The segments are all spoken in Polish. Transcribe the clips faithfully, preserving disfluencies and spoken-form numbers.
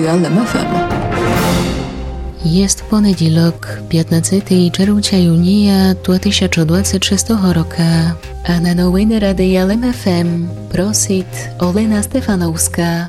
L M F M. Jest poniedziałek, piętnastego czerwca junia dwa tysiące dwudziestego szóstego roku, a na nowiny Radia L M F M prosi Olena Stefanowska.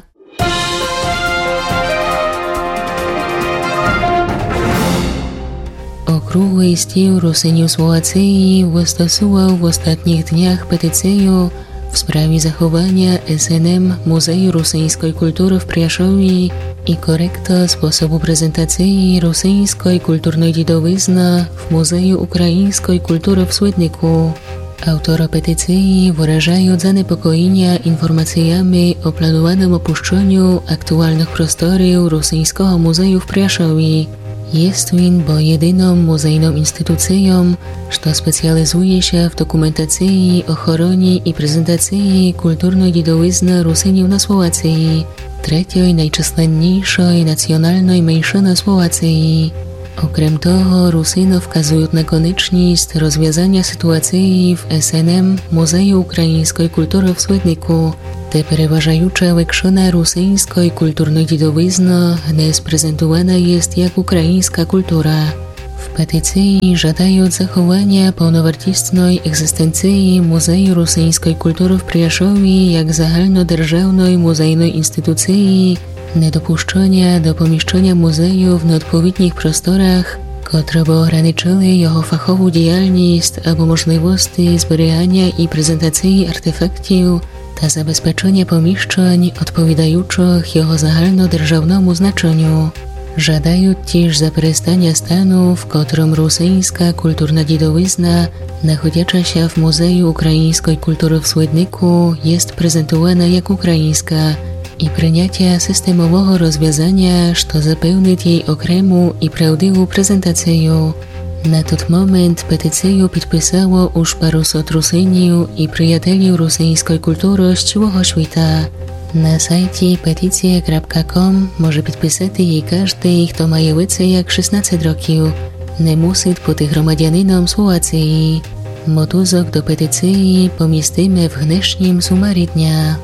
Okrągły stół Rusyniów Słowacji wystosował w ostatnich dniach petycję w sprawie zachowania S N M Muzeum Rosyjskiej Kultury w Przyjaszowie i korekta sposobu prezentacji rosyjskiej kulturnej dziedziny w Muzeum Ukraińskiej Kultury w Swedniku. Autora petycji wyrażają zaniepokojenie informacjami o planowanym opuszczeniu aktualnych prostorów rosyjskiego muzeum w Przyjaszowie. Jest on bo jedyną muzejną instytucją, która specjalizuje się w dokumentacji, ochronie i prezentacji kulturnej dziedziny Rusyniów na Słowacji, trzeciej najczyslenniejszej nacjonalnej mniejszyny Słowacji. Okrem tego Rusynów wskazują na konieczność rozwiązania sytuacji w S N M Muzeum Ukraińskiej Kultury w Swedniku, te przeważająca większość rosyjskiej kulturnej dziedziny dnes prezentowana jest jak ukraińska kultura. W petycji żadają zachowania pełnowartościowej egzystencji Muzeum Rosyjskiej Kultury w Przyjaszowie jak zahalnodержавnej muzejnej instytucji, niedopuszczenia do pomieszczenia muzeum w odpowiednich prostorach, które by ograniczyły jego fachową działalność albo możliwości zbierania i prezentacji artefaktów, ta zabezpieczenia pomieszczeń odpowiadających jego zahalnodержавному znaczeniu. Żadają też zaprzestania stanu, w którym rosyjska kulturna dziedzina, znajdąca się w Muzeum Ukraińskiej Kultury w Swedniku, jest prezentowana jak ukraińska, i przyjęcia systemowego rozwiązania, które zapewni jej okremu i prawdziwą prezentację. Na ten moment petycję podpisało już paruset Rusynów i przyjaciół rosyjskiej kultury z całego świata. Na sajcie petycja kropka com może podpisać jej każdy, kto ma więcej jak szesnaście roków. Nie musi być gromadianinom Słowacji. Motuzok do petycji pomieścimy w dnešním sumarii dnia.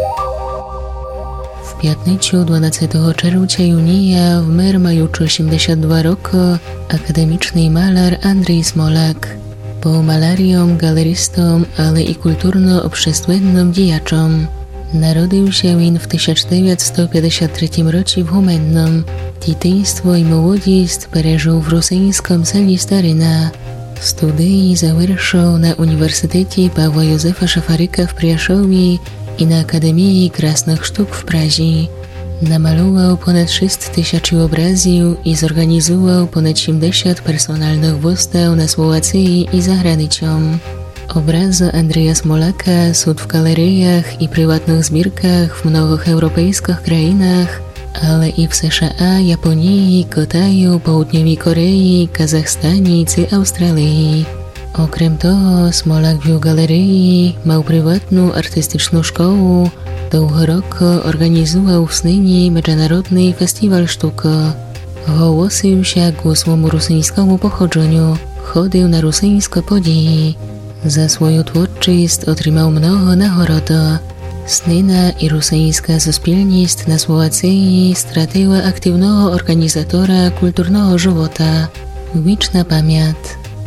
W piątnicę dwunastego czerwca junia w mer mający osiemdziesiąt dwa roku akademiczny malarz Andrzej Smolak był malarią, galerystą, ale i kulturno-obszestwennym działaczem. Narodził się on w tysiąc dziewięćset pięćdziesiątym trzecim roku w Humennom. Dzieciństwo i młodość przeżył w rosyjskim seli Staryna. Studia zakończył na Uniwersytecie Pawła Józefa Szafaryka w Przyjaszowie i na Akademii Krasnych Sztuk w Pradze. Namalował ponad sześć tysięcy obrazów i zorganizował ponad siedemdziesiąt personalnych wystaw na Słowacji i za granicą. Obrazy Andrzeja Smolaka są w galeriach i prywatnych zbiorkach w mnogich europejskich krajach, ale i w S Z A, Japonii, Kitaju, Południowej Korei, Kazachstanie i Australii. Okrem tego Smolak w galerii miał prywatną artystyczną szkołę, długo roku organizował w Snynie Międzynarodny Festiwal Sztuki. Głosił się ku swemu rosyjskiemu pochodzeniu, chodził na rosyjskie podії. Za swoją twórczość otrzymał mnogo nagród. Snyna i rosyjska społeczność na Słowacji straciła aktywnego organizatora kulturnego żywota. Wieczna pamięć.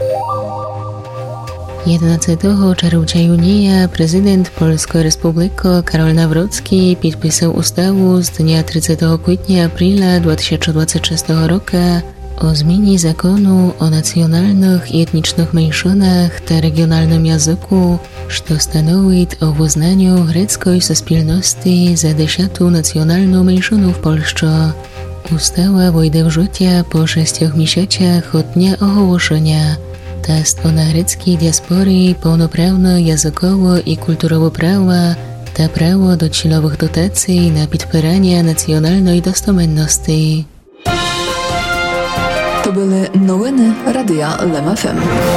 jedenastego czerwca junia prezydent Polskiej Republiki Karol Nawrocki podpisał ustawę z dnia trzydziestego kwietnia aprila dwa tysiące dwudziestego szóstego roku o zmianie zakonu o nacjonalnych i etnicznych mniejszynach ta regionalnym języku, co stanowi o uznaniu greckiej społeczności za dziesiątą nacjonalną mniejszynę w Polsce. Ustawa wejdzie w życie po sześciu miesiącach od dnia ogłoszenia. Ta strona greckiej diaspory pełnoprawne językowo i kulturowo prawa, ta prawo do celowych dotacji na podpieranie nacjonalnej dostępności. To były nowiny Radia L M F M.